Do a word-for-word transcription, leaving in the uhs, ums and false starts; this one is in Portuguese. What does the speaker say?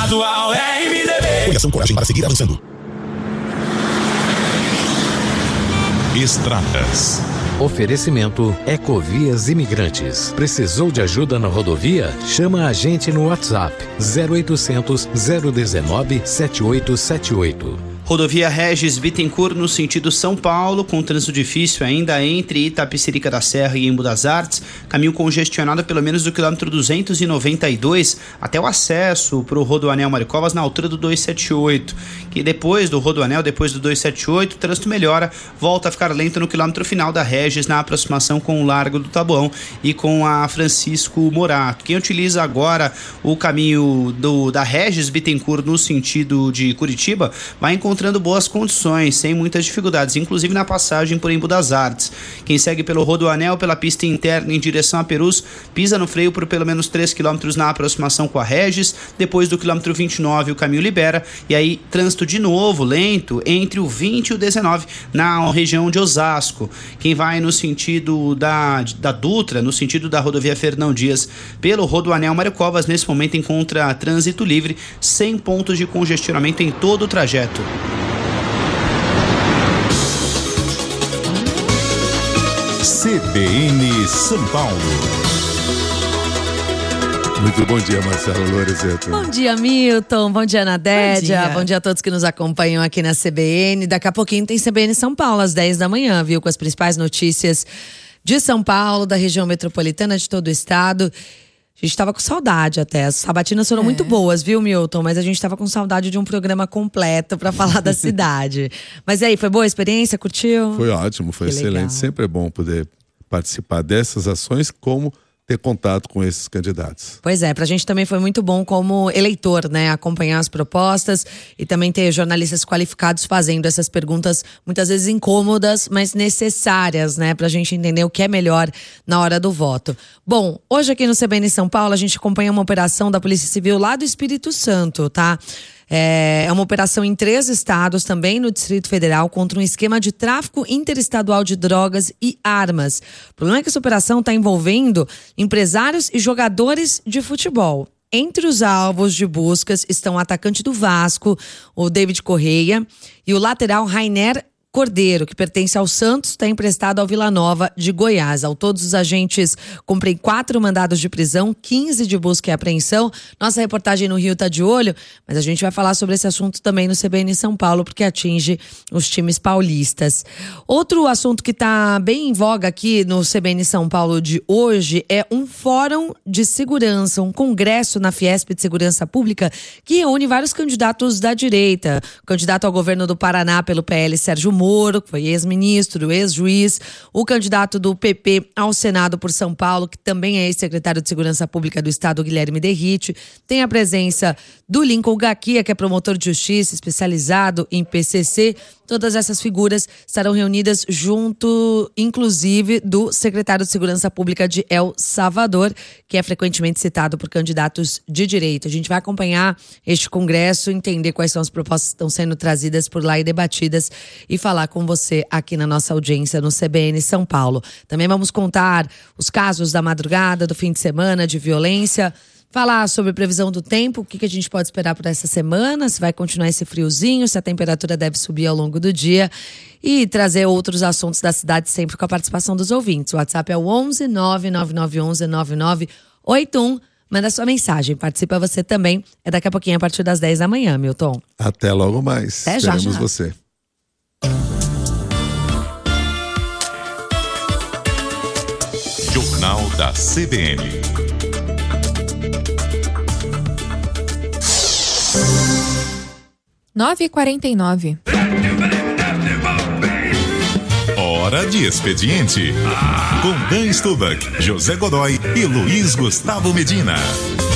Estadual R M D B. Coligação Coragem para seguir avançando. Estradas. Oferecimento Ecovias Imigrantes. Precisou de ajuda na rodovia? Chama a gente no WhatsApp zero oitocentos, zero dezenove, setenta e oito setenta e oito. Rodovia Regis Bittencourt no sentido São Paulo, com trânsito difícil ainda entre Itapecerica da Serra e Embu das Artes, caminho congestionado pelo menos do quilômetro duzentos e noventa e dois até o acesso para o Rodoanel Maricovas na altura do duzentos e setenta e oito, que depois do Rodoanel, depois do duzentos e setenta e oito, o trânsito melhora, volta a ficar lento no quilômetro final da Regis, na aproximação com o Largo do Taboão e com a Francisco Morato. Quem utiliza agora o caminho do, da Regis Bittencourt no sentido de Curitiba vai encontrar encontrando boas condições, sem muitas dificuldades, inclusive na passagem por Embu das Artes. Quem segue pelo Rodoanel, pela pista interna em direção a Perus, pisa no freio por pelo menos três quilômetros na aproximação com a Regis. Depois do quilômetro vinte e nove, o caminho libera, e aí trânsito de novo, lento, entre o vinte e o dezenove, na região de Osasco. Quem vai no sentido da, da Dutra, no sentido da rodovia Fernão Dias, pelo Rodoanel Maricovas, nesse momento encontra trânsito livre, sem pontos de congestionamento em todo o trajeto. C B N São Paulo. Muito bom dia, Marcelo Loreseto. Bom dia, Milton. Bom dia, Nadédia. Bom dia. Bom dia a todos que nos acompanham aqui na C B N. Daqui a pouquinho tem C B N São Paulo, às dez da manhã, viu? Com as principais notícias de São Paulo, da região metropolitana, de todo o estado. A gente tava com saudade até. As sabatinas foram é. muito boas, viu, Milton? Mas a gente tava com saudade de um programa completo pra falar da cidade. Mas e aí, foi boa a experiência? Curtiu? Foi ótimo, foi que excelente. Legal. Sempre é bom poder participar dessas ações, como ter contato com esses candidatos. Pois é, pra gente também foi muito bom como eleitor, né? Acompanhar as propostas e também ter jornalistas qualificados fazendo essas perguntas, muitas vezes incômodas, mas necessárias, né? Pra gente entender o que é melhor na hora do voto. Bom, hoje aqui no C B N São Paulo a gente acompanha uma operação da Polícia Civil lá do Espírito Santo, tá? É uma operação em três estados, também no Distrito Federal, contra um esquema de tráfico interestadual de drogas e armas. O problema é que essa operação está envolvendo empresários e jogadores de futebol. Entre os alvos de buscas estão o atacante do Vasco, o David Correia, e o lateral Rainer Cordeiro, que pertence ao Santos, está emprestado ao Vila Nova de Goiás. Ao todos os agentes cumprem quatro mandados de prisão, quinze de busca e apreensão. Nossa reportagem no Rio está de olho, mas a gente vai falar sobre esse assunto também no C B N São Paulo, porque atinge os times paulistas. Outro assunto que está bem em voga aqui no C B N São Paulo de hoje é um fórum de segurança, um congresso na Fiesp de Segurança Pública que reúne vários candidatos da direita. O candidato ao governo do Paraná pelo P L, Sérgio Moro, que foi ex-ministro, ex-juiz, o candidato do P P ao Senado por São Paulo, que também é ex-secretário de Segurança Pública do Estado, Guilherme Derrite. Tem a presença do Lincoln Gaquia, que é promotor de justiça especializado em P C C. Todas essas figuras estarão reunidas junto, inclusive, do secretário de Segurança Pública de El Salvador, que é frequentemente citado por candidatos de direita. A gente vai acompanhar este congresso, entender quais são as propostas que estão sendo trazidas por lá e debatidas e falar com você aqui na nossa audiência no C B N São Paulo. Também vamos contar os casos da madrugada, do fim de semana, de violência. Falar sobre previsão do tempo, o que a gente pode esperar por essa semana, se vai continuar esse friozinho, se a temperatura deve subir ao longo do dia, e trazer outros assuntos da cidade sempre com a participação dos ouvintes. O WhatsApp é o onze, nove nove nove onze, nove nove oito um. Manda sua mensagem, participa você também. É daqui a pouquinho, a partir das dez da manhã, Milton. Até logo mais. Até já. Esperamos você. Jornal da C B N. nove e quarenta e nove. Hora de expediente. Com Dan Stubach, José Godoy e Luiz Gustavo Medina.